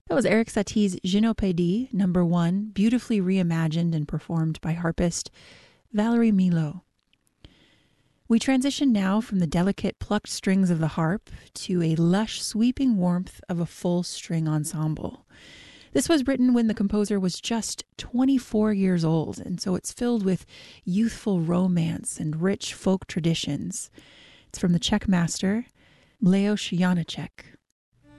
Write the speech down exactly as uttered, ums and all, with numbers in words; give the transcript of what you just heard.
That was Erik Satie's Gynopédie, number one, beautifully reimagined and performed by harpist Valerie Milo. We transition now from the delicate plucked strings of the harp to a lush sweeping warmth of a full string ensemble. This was written when the composer was just twenty-four years old, and so it's filled with youthful romance and rich folk traditions. It's from the Czech master, Leoš Janáček.